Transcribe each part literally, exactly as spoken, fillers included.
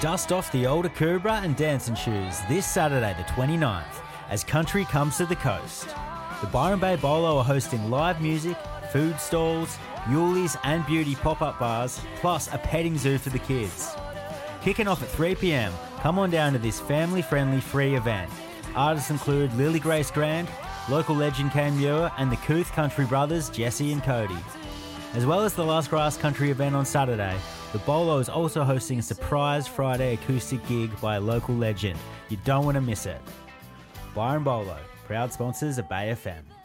Dust off the old Akubra and dancing shoes this Saturday the twenty-ninth as country comes to the coast. The Byron Bay Bolo are hosting live music, food stalls, muleys and beauty pop-up bars, plus a petting zoo for the kids. Kicking off at three p m, come on down to this family-friendly free event. Artists include Lily Grace Grand, local legend Kane Muir, and the Couth Country Brothers, Jesse and Cody. As well as the Last Grass Country event on Saturday, the Bolo is also hosting a surprise Friday acoustic gig by a local legend. You don't want to miss it. Byron Bolo, proud sponsors of Bay F M.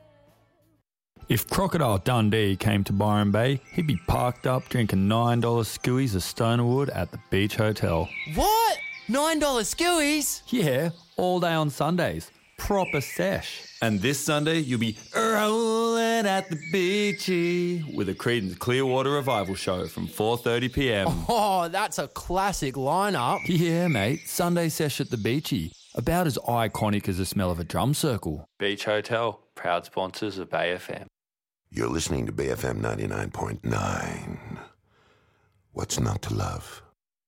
If Crocodile Dundee came to Byron Bay, he'd be parked up drinking nine dollar skewies of Stonerwood at the Beach Hotel. What? nine dollar skewies? Yeah, all day on Sundays. Proper sesh. And this Sunday, you'll be rolling at the beachy with a Creedence Clearwater Revival show from four thirty p m. Oh, that's a classic lineup. Yeah, mate. Sunday sesh at the beachy. About as iconic as the smell of a drum circle. Beach Hotel, proud sponsors of Bay F M. You're listening to Bay F M ninety-nine point nine. What's not to love?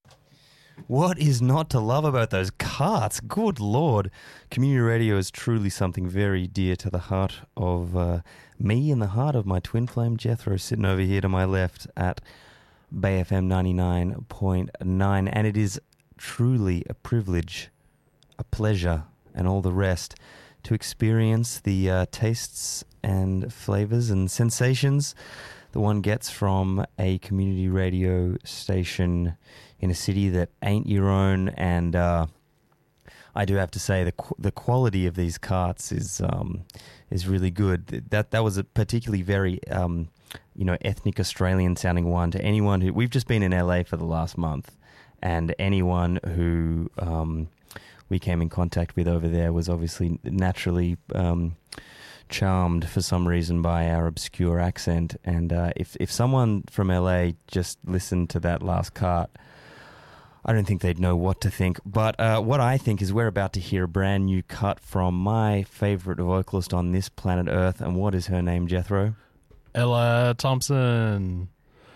What is not to love about those carts? Good Lord. Community radio is truly something very dear to the heart of uh, me and the heart of my twin flame Jethro, sitting over here to my left at Bay F M ninety-nine point nine. And it is truly a privilege, a pleasure, and all the rest to experience the uh, tastes and flavors and sensations that one gets from a community radio station in a city that ain't your own. And uh, I do have to say the qu- the quality of these carts is um, is really good. That that was a particularly very um, you know ethnic Australian sounding one. To anyone who we've just been in L A for the last month, and anyone who um, we came in contact with over there was obviously naturally um, charmed for some reason by our obscure accent. And uh, if if someone from L A just listened to that last cart, I don't think they'd know what to think. But uh, what I think is we're about to hear a brand new cut from my favourite vocalist on this planet Earth. And what is her name, Jethro? Ella Thompson.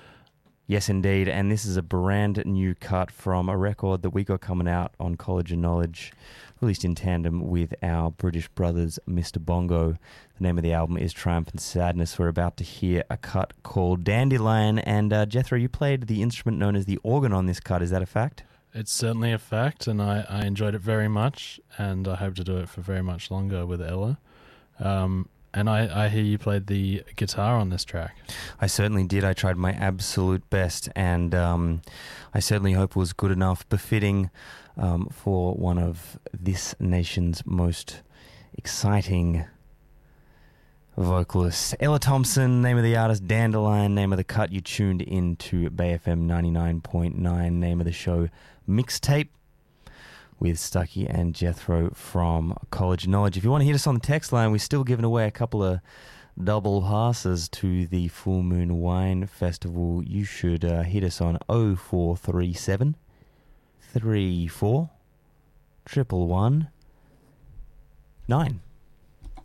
Yes, indeed. And this is a brand new cut from a record that we got coming out on College of Knowledge, released in tandem with our British brothers, Mister Bongo. The name of the album is Triumph and Sadness. We're about to hear a cut called Dandelion. And uh, Jethro, you played the instrument known as the organ on this cut. Is that a fact? It's certainly a fact, and I, I enjoyed it very much, and I hope to do it for very much longer with Ella. Um, and I, I hear you played the guitar on this track. I certainly did. I tried my absolute best, and um, I certainly hope it was good enough, befitting um, for one of this nation's most exciting vocalists. Ella Thompson, name of the artist, Dandelion, name of the cut. You tuned into Bay F M ninety-nine point nine, name of the show, Mixtape, with Stucky and Jethro from College of Knowledge. If you want to hit us on the text line, we're still giving away a couple of double passes to the Full Moon Wine Festival. You should uh, hit us on oh four three seven, three four, one one one, nine.